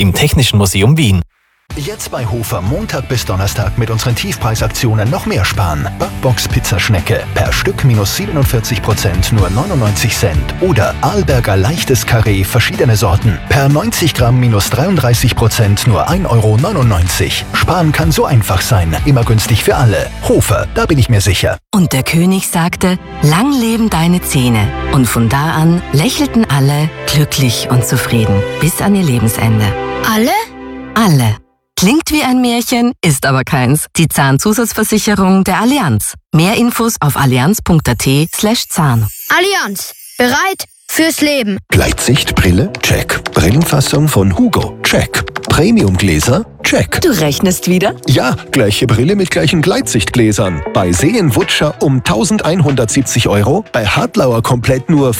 im Technischen Museum Wien. Jetzt bei Hofer Montag bis Donnerstag mit unseren Tiefpreisaktionen noch mehr sparen. Backbox Pizzaschnecke per Stück minus 47%, nur 99 Cent. Oder Arlberger leichtes Karree, verschiedene Sorten. Per 90 Gramm minus 33%, nur 1,99 Euro. Sparen kann so einfach sein. Immer günstig für alle. Hofer, da bin ich mir sicher. Und der König sagte, lang leben deine Zähne. Und von da an lächelten alle glücklich und zufrieden bis an ihr Lebensende. Alle? Alle. Klingt wie ein Märchen, ist aber keins. Die Zahnzusatzversicherung der Allianz. Mehr Infos auf allianz.at/Zahn. Allianz. Bereit fürs Leben. Gleitsichtbrille? Check. Brillenfassung von Hugo? Check. Premiumgläser? Check. Du rechnest wieder? Ja, gleiche Brille mit gleichen Gleitsichtgläsern. Bei Seenwutscher um 1170 Euro, bei Hartlauer komplett nur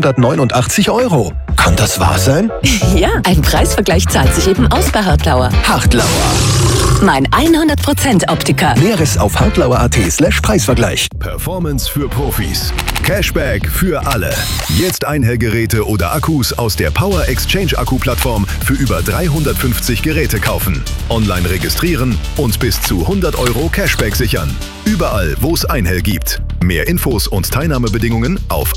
589 Euro. Kann das wahr sein? Ja, ein Preisvergleich zahlt sich eben aus bei Hartlauer. Hartlauer. Mein 100% Optiker. Näheres auf hartlauer.at/Preisvergleich. Performance für Profis. Cashback für alle. Jetzt Einhellgeräte oder Akkus aus der Power Exchange Akku-Plattform für über 350 Geräte kaufen. Online registrieren und bis zu 100 Euro Cashback sichern. Überall, wo es Einhell gibt. Mehr Infos und Teilnahmebedingungen auf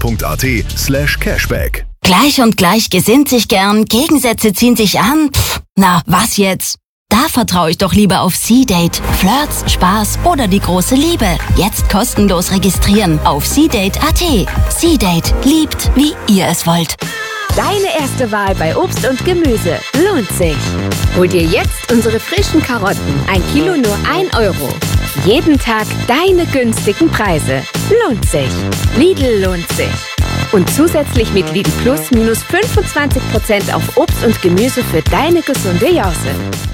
einhell.at/Cashback. Gleich und gleich gesinnt sich gern, Gegensätze ziehen sich an. Na, was jetzt? Da vertraue ich doch lieber auf C-Date. Flirts, Spaß oder die große Liebe. Jetzt kostenlos registrieren auf C-Date.at. C-Date liebt, wie ihr es wollt. Deine erste Wahl bei Obst und Gemüse lohnt sich. Hol dir jetzt unsere frischen Karotten. 1 Kilo nur 1 Euro. Jeden Tag deine günstigen Preise. Lohnt sich. Lidl lohnt sich. Und zusätzlich mit Lidl Plus minus 25% auf Obst und Gemüse für deine gesunde Jause.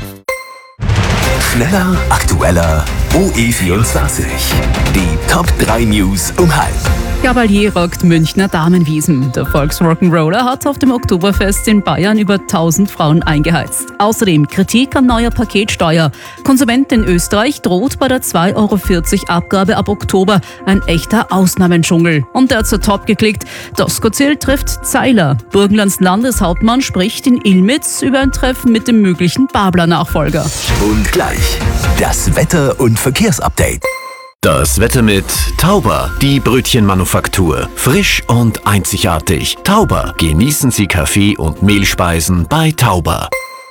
Schneller, aktueller, OE24. Die Top 3 News um halb. Gabalier rockt Münchner Damenwiesen. Der Volksrock'n'Roller hat auf dem Oktoberfest in Bayern über 1000 Frauen eingeheizt. Außerdem Kritik an neuer Paketsteuer. Konsumenten in Österreich droht bei der 2,40 Euro Abgabe ab Oktober ein echter Ausnahmendschungel. Und der zur Top geklickt. Doskozil trifft Zeiler. Burgenlands Landeshauptmann spricht in Ilmitz über ein Treffen mit dem möglichen Babler-Nachfolger. Und gleich das Wetter- und Verkehrsupdate. Das Wetter mit Tauber, die Brötchenmanufaktur. Frisch und einzigartig. Tauber, genießen Sie Kaffee und Mehlspeisen bei Tauber.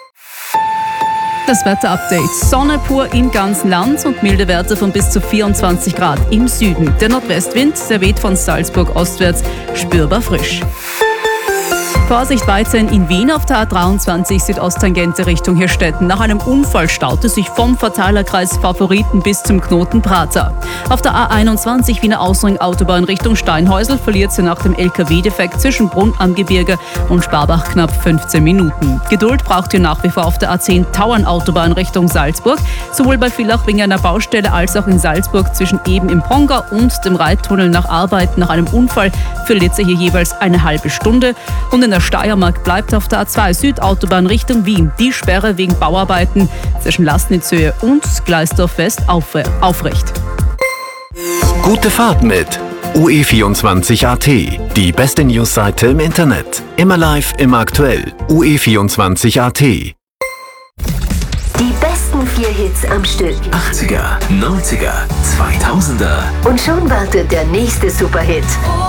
Das Wetterupdate. Sonne pur im ganzen Land und milde Werte von bis zu 24 Grad im Süden. Der Nordwestwind, der weht von Salzburg ostwärts, spürbar frisch. Vorsicht weiterhin in Wien auf der A23 Südosttangente Richtung Hirstetten. Nach einem Unfall staute sich vom Verteilerkreis Favoriten bis zum Knoten Prater. Auf der A21 Wiener Ausring Autobahn Richtung Steinhäusl verliert sie nach dem LKW-Defekt zwischen Brunn am Gebirge und Sparbach knapp 15 Minuten. Geduld braucht ihr nach wie vor auf der A10 Tauern Autobahn Richtung Salzburg. Sowohl bei Villach wegen einer Baustelle als auch in Salzburg zwischen eben im Ponga und dem Reittunnel nach Arbeiten nach einem Unfall verliert sie hier jeweils eine halbe Stunde. Und in der Steiermark bleibt auf der A2 Südautobahn Richtung Wien die Sperre wegen Bauarbeiten zwischen Lastnitzhöhe und Gleisdorf West aufrecht. Gute Fahrt mit OE24.at, die beste Newsseite im Internet. Immer live, immer aktuell. OE24.at. Die besten 4 Hits am Stück. 80er, 90er, 2000er. Und schon wartet der nächste Superhit.